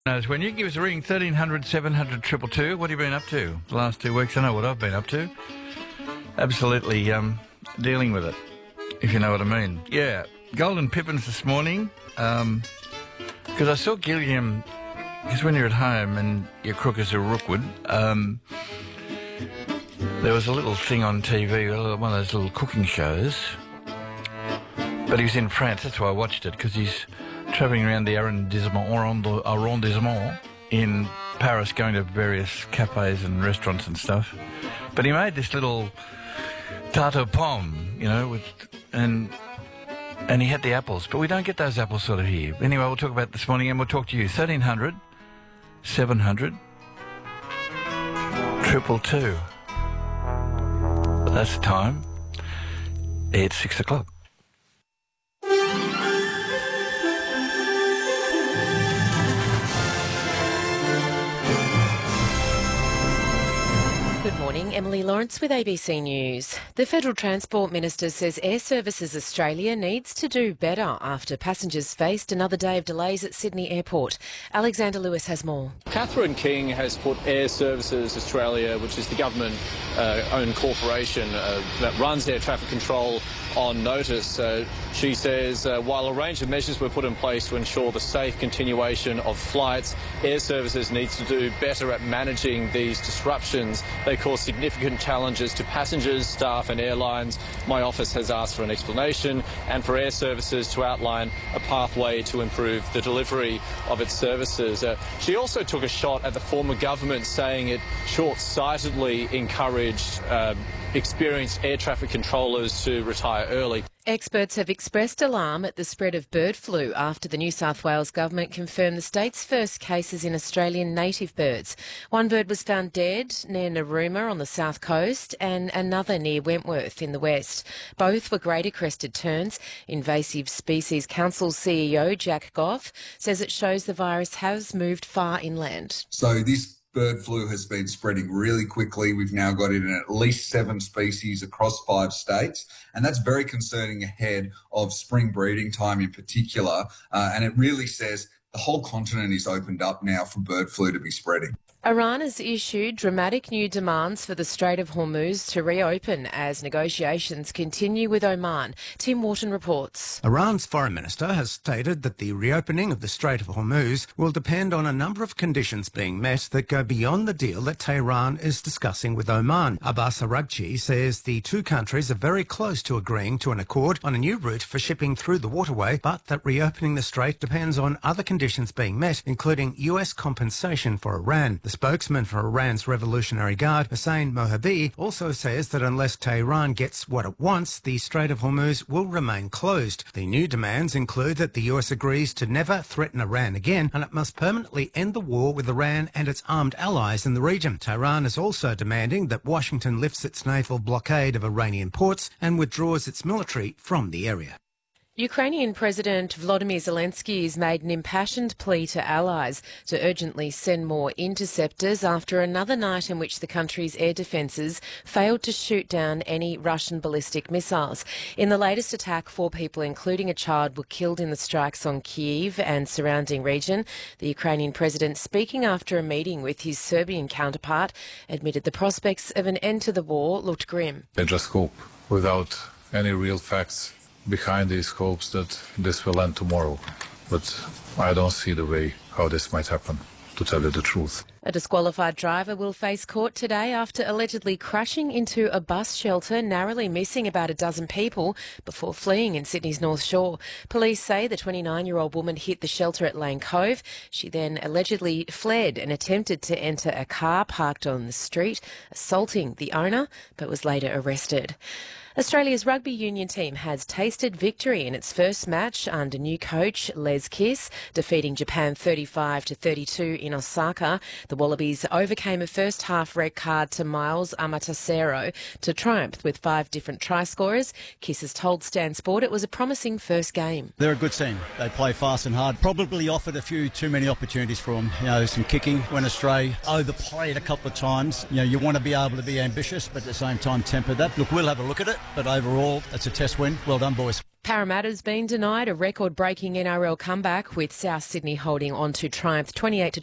Knows when you can give us a ring, 1300 700 222. What have you been up to the last 2 weeks? I know what I've been up to. Absolutely dealing with it, if you know what I mean. Yeah, Golden Pippins this morning, because I saw Gilliam, because when you're at home and you're crook as a rookwood, there was a little thing on TV, one of those little cooking shows, but he was in France, that's why I watched it, because he's travelling around the arrondissement in Paris, going to various cafes and restaurants and stuff. But he made this little tarte aux pommes, you know, and he had the apples. But we don't get those apples sort of here. Anyway, we'll talk about it this morning, and we'll talk to you. 1300 700 222. That's the time. It's 6 o'clock. Good morning, Emily Lawrence with ABC News. The Federal Transport Minister says Air Services Australia needs to do better after passengers faced another day of delays at Sydney Airport. Alexander Lewis has more. Catherine King has put Air Services Australia, which is the government-owned corporation that runs air traffic control, on notice. She says while a range of measures were put in place to ensure the safe continuation of flights, Air Services needs to do better at managing these disruptions. They cause significant challenges to passengers, staff and airlines. My office has asked for an explanation and for Air Services to outline a pathway to improve the delivery of its services. She also took a shot at the former government, saying it short-sightedly encouraged experienced air traffic controllers to retire early. Experts have expressed alarm at the spread of bird flu after the New South Wales government confirmed the state's first cases in Australian native birds. One bird was found dead near Narooma on the south coast and another near Wentworth in the west. Both were greater crested terns. Invasive Species Council CEO Jack Goff says it shows the virus has moved far inland. So this bird flu has been spreading really quickly. We've now got it in at least 7 species across 5 states, and that's very concerning ahead of spring breeding time in particular. And it really says the whole continent is opened up now for bird flu to be spreading. Iran has issued dramatic new demands for the Strait of Hormuz to reopen as negotiations continue with Oman. Tim Wharton reports. Iran's foreign minister has stated that the reopening of the Strait of Hormuz will depend on a number of conditions being met that go beyond the deal that Tehran is discussing with Oman. Abbas Araghchi says the two countries are very close to agreeing to an accord on a new route for shipping through the waterway, but that reopening the strait depends on other conditions being met, including US compensation for Iran. The spokesman for Iran's Revolutionary Guard, Hossein Mohabi, also says that unless Tehran gets what it wants, the Strait of Hormuz will remain closed. The new demands include that the US agrees to never threaten Iran again, and it must permanently end the war with Iran and its armed allies in the region. Tehran is also demanding that Washington lifts its naval blockade of Iranian ports and withdraws its military from the area. Ukrainian President Volodymyr Zelensky has made an impassioned plea to allies to urgently send more interceptors after another night in which the country's air defences failed to shoot down any Russian ballistic missiles. In the latest attack, 4 people, including a child, were killed in the strikes on Kyiv and surrounding region. The Ukrainian president, speaking after a meeting with his Serbian counterpart, admitted the prospects of an end to the war looked grim. I just hope, without any real facts behind these hopes, that this will end tomorrow. But I don't see the way how this might happen, to tell you the truth. A disqualified driver will face court today after allegedly crashing into a bus shelter, narrowly missing about a dozen people before fleeing in Sydney's North Shore. Police say the 29-year-old woman hit the shelter at Lane Cove. She then allegedly fled and attempted to enter a car parked on the street, assaulting the owner, but was later arrested. Australia's rugby union team has tasted victory in its first match under new coach Les Kiss, defeating Japan 35-32 in Osaka. The Wallabies overcame a first-half red card to Miles Amatasero to triumph with 5 different try scorers. Kiss has told Stan Sport it was a promising first game. They're a good team. They play fast and hard. Probably offered a few too many opportunities for them. You know, some kicking went astray, overplayed a couple of times. You know, you want to be able to be ambitious, but at the same time temper that. Look, we'll have a look at it. But overall, it's a test win. Well done, boys. Parramatta's been denied a record-breaking NRL comeback, with South Sydney holding on to triumph 28-20